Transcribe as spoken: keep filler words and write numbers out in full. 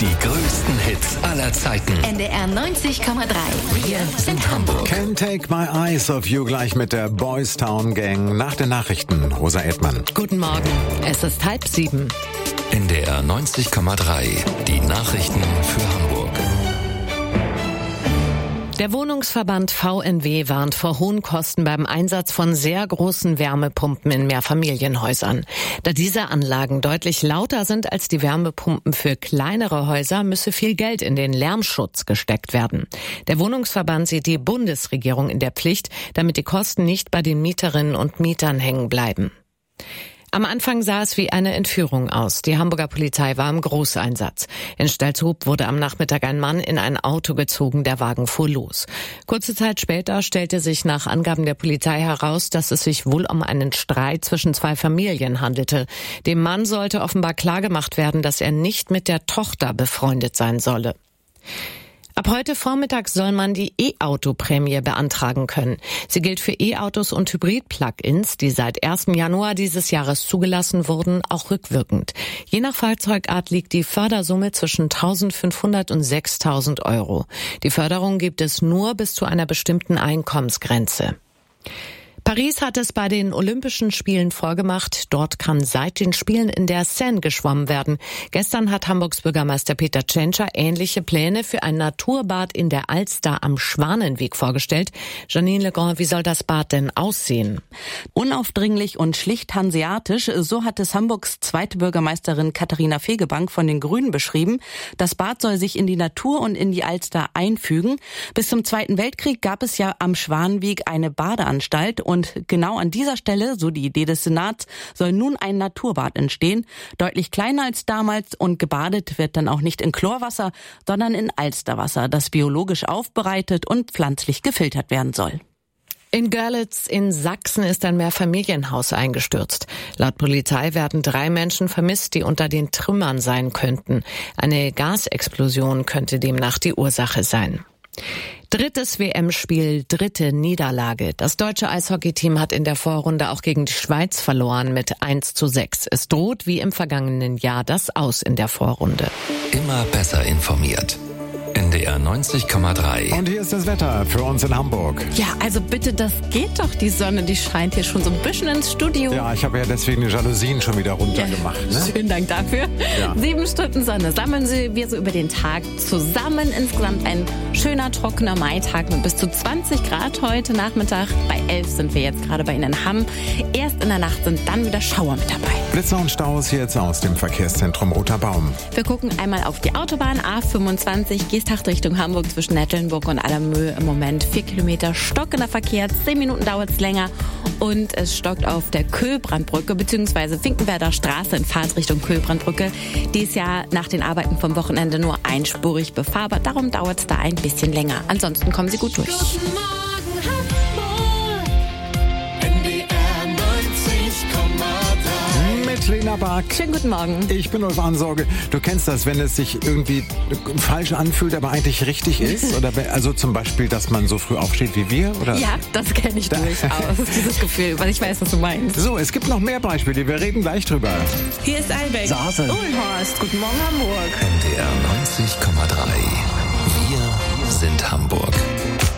Die größten Hits aller Zeiten. N D R neunzig Komma drei. Wir sind Hamburg. Can't Take My Eyes Off You gleich mit der Boys Town Gang. Nach den Nachrichten, Rosa Edmann. Guten Morgen, es ist halb sieben. N D R neunzig Komma drei. Die Nachrichten für Hamburg. Der Wohnungsverband V N W warnt vor hohen Kosten beim Einsatz von sehr großen Wärmepumpen in Mehrfamilienhäusern. Da diese Anlagen deutlich lauter sind als die Wärmepumpen für kleinere Häuser, müsse viel Geld in den Lärmschutz gesteckt werden. Der Wohnungsverband sieht die Bundesregierung in der Pflicht, damit die Kosten nicht bei den Mieterinnen und Mietern hängen bleiben. Am Anfang sah es wie eine Entführung aus. Die Hamburger Polizei war im Großeinsatz. In Stalzhoop wurde am Nachmittag ein Mann in ein Auto gezogen, der Wagen fuhr los. Kurze Zeit später stellte sich nach Angaben der Polizei heraus, dass es sich wohl um einen Streit zwischen zwei Familien handelte. Dem Mann sollte offenbar klargemacht werden, dass er nicht mit der Tochter befreundet sein solle. Ab heute Vormittag soll man die E-Auto-Prämie beantragen können. Sie gilt für E-Autos und Hybrid-Plug-ins, die seit ersten Januar dieses Jahres zugelassen wurden, auch rückwirkend. Je nach Fahrzeugart liegt die Fördersumme zwischen eintausendfünfhundert und sechstausend Euro. Die Förderung gibt es nur bis zu einer bestimmten Einkommensgrenze. Paris hat es bei den Olympischen Spielen vorgemacht. Dort kann seit den Spielen in der Seine geschwommen werden. Gestern hat Hamburgs Bürgermeister Peter Tschentscher ähnliche Pläne für ein Naturbad in der Alster am Schwanenweg vorgestellt. Janine Legrand, wie soll das Bad denn aussehen? Unaufdringlich und schlicht hanseatisch, so hat es Hamburgs zweite Bürgermeisterin Katharina Fegebank von den Grünen beschrieben. Das Bad soll sich in die Natur und in die Alster einfügen. Bis zum Zweiten Weltkrieg gab es ja am Schwanenweg eine Badeanstalt. Und genau an dieser Stelle, so die Idee des Senats, soll nun ein Naturbad entstehen. Deutlich kleiner als damals und gebadet wird dann auch nicht in Chlorwasser, sondern in Alsterwasser, das biologisch aufbereitet und pflanzlich gefiltert werden soll. In Görlitz in Sachsen ist ein Mehrfamilienhaus eingestürzt. Laut Polizei werden drei Menschen vermisst, die unter den Trümmern sein könnten. Eine Gasexplosion könnte demnach die Ursache sein. Drittes W M-Spiel, dritte Niederlage. Das deutsche Eishockeyteam hat in der Vorrunde auch gegen die Schweiz verloren mit eins zu sechs. Es droht wie im vergangenen Jahr das Aus in der Vorrunde. Immer besser informiert. N D R neunzig Komma drei. Und hier ist das Wetter für uns in Hamburg. Ja, also bitte, das geht doch. Die Sonne, die scheint hier schon so ein bisschen ins Studio. Ja, ich habe ja deswegen die Jalousien schon wieder runtergemacht. Ja, ne? Vielen Dank dafür. Ja. Sieben Stunden Sonne sammeln wir so über den Tag zusammen. Insgesamt ein schöner, trockener Maitag mit bis zu zwanzig Grad heute Nachmittag. Bei elf sind wir jetzt gerade bei Ihnen in Hamm. Erst in der Nacht sind dann wieder Schauer mit dabei. Blitzer und Staus jetzt aus dem Verkehrszentrum Roter Baum. Wir gucken einmal auf die Autobahn A fünfundzwanzig, Geesthacht Richtung Hamburg zwischen Nettelnburg und Allermöhe. Im Moment vier Kilometer stockender Verkehr, zehn Minuten dauert es länger und es stockt auf der Köhlbrandbrücke bzw. Finkenwerder Straße in Fahrtrichtung Köhlbrandbrücke. Die ist ja nach den Arbeiten vom Wochenende nur einspurig befahrbar, darum dauert es da ein bisschen länger. Ansonsten kommen Sie gut durch. Guten Morgen, Hamburg. N D R neunzig Komma drei. Mit Lena Bark. Schönen guten Morgen. Ich bin Ulf Ansorge. Du kennst das, wenn es sich irgendwie falsch anfühlt, aber eigentlich richtig ist? Oder wenn, also zum Beispiel, dass man so früh aufsteht wie wir? Oder? Ja, das kenne ich durchaus, dieses Gefühl, weil ich weiß, was du meinst. So, es gibt noch mehr Beispiele. Wir reden gleich drüber. Hier ist Albeck. Sasel. Uhlenhorst. Guten Morgen, Hamburg. N D R neunzig Komma drei. Wir sind Hamburg.